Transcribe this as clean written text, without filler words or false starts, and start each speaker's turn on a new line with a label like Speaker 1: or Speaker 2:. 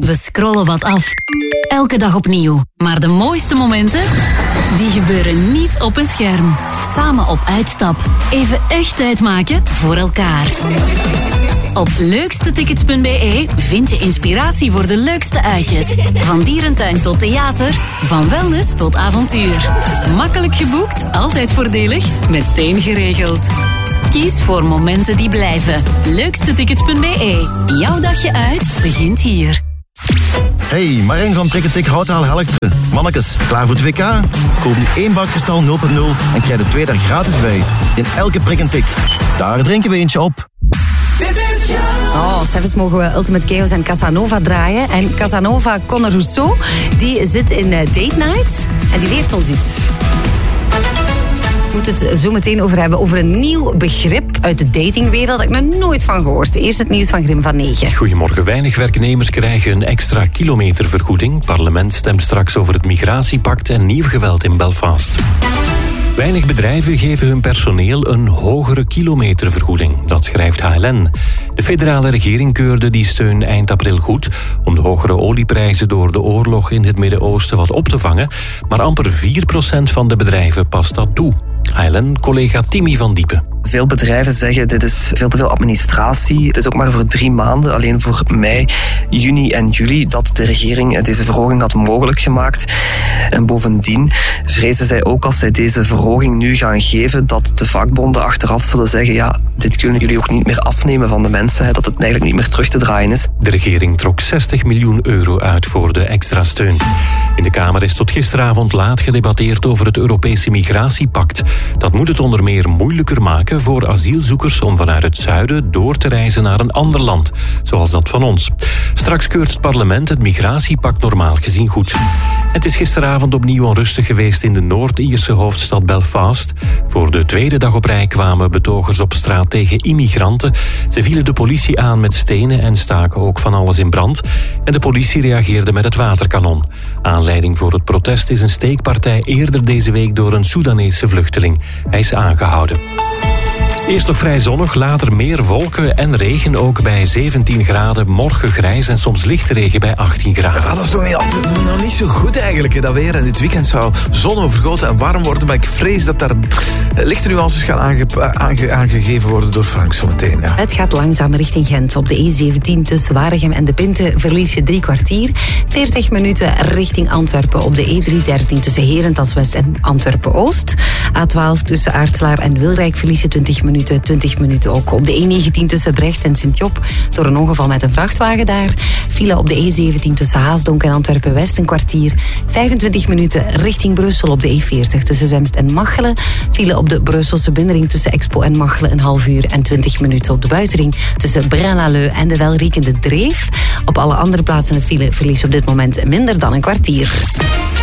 Speaker 1: We scrollen wat af. Elke dag opnieuw. Maar de mooiste momenten, die gebeuren niet op een scherm. Samen op uitstap. Even echt tijd maken voor elkaar. Op leukstetickets.be vind je inspiratie voor de leukste uitjes. Van dierentuin tot theater, van wellness tot avontuur. Makkelijk geboekt, altijd voordelig, meteen geregeld. Kies voor momenten die blijven. Leukstetickets.be. Jouw dagje uit begint hier.
Speaker 2: Hey, Marijn van Prikketik Houtaal Helchteren. Mannekes, klaar voor het WK? Koop nu 1 bak Kristal 0.0 en krijg er 2 daar gratis bij. In elke prik en tik. Daar drinken we eentje op.
Speaker 3: Oh, zelfs mogen we Ultimate Chaos en Casanova draaien. En Casanova Conor Rousseau, die zit in Date Night en die leert ons iets. We moeten het zo meteen over hebben over een nieuw begrip uit de datingwereld. Dat ik nog nooit van gehoord. Eerst het nieuws van Grim van 9.
Speaker 4: Goedemorgen. Weinig werknemers krijgen een extra kilometervergoeding. Parlement stemt straks over het migratiepact en nieuw geweld in Belfast. Weinig bedrijven geven hun personeel een hogere kilometervergoeding. Dat schrijft HLN. De federale regering keurde die steun eind april goed om de hogere olieprijzen door de oorlog in het Midden-Oosten wat op te vangen. Maar amper 4% van de bedrijven past dat toe. HLN-collega Timmy van Diepen.
Speaker 5: Veel bedrijven zeggen dit is veel te veel administratie. Het is ook maar voor 3 maanden, alleen voor mei, juni en juli, dat de regering deze verhoging had mogelijk gemaakt. En bovendien vrezen zij ook als zij deze verhoging nu gaan geven, dat de vakbonden achteraf zullen zeggen, ja, dit kunnen jullie ook niet meer afnemen van de mensen, dat het eigenlijk niet meer terug te draaien is.
Speaker 4: De regering trok 60 miljoen euro uit voor de extra steun. In de Kamer is tot gisteravond laat gedebatteerd over het Europese migratiepact. Dat moet het onder meer moeilijker maken voor asielzoekers om vanuit het zuiden door te reizen naar een ander land, zoals dat van ons. Straks keurt het parlement het migratiepact normaal gezien goed. Het is gisteravond opnieuw onrustig geweest in de Noord-Ierse hoofdstad Belfast. Voor de 2e dag op rij kwamen betogers op straat tegen immigranten. Ze vielen de politie aan met stenen en staken ook van alles in brand. En de politie reageerde met het waterkanon. Aanleiding voor het protest is een steekpartij eerder deze week door een Soedanese vluchteling. Hij is aangehouden. Eerst nog vrij zonnig, later meer wolken en regen, ook bij 17 graden. Morgen grijs en soms lichte regen bij 18 graden.
Speaker 6: Ja, dat is nog niet zo goed eigenlijk, dat weer. En dit weekend zou zonovergoten en warm worden, maar ik vrees dat daar lichte nuances gaan aangegeven worden door Frank zometeen. Ja.
Speaker 3: Het gaat langzaam richting Gent. Op de E17 tussen Waregem en De Pinte verlies je 3 kwartier. 40 minuten richting Antwerpen op de E313 tussen Herentals West en Antwerpen-Oost. A12 tussen Aartslaar en Wilrijk verlies je 20 minuten ook. Op de E19 tussen Brecht en Sint-Job door een ongeval met een vrachtwagen daar. File op de E17 tussen Haasdonk en Antwerpen-West een kwartier. 25 minuten richting Brussel op de E40 tussen Zemst en Machelen. File op de Brusselse binnenring tussen Expo en Machelen een half uur en 20 minuten op de buitenring tussen Braine-l'Alleud en de welriekende Dreef. Op alle andere plaatsen een file verlies op dit moment minder dan een kwartier.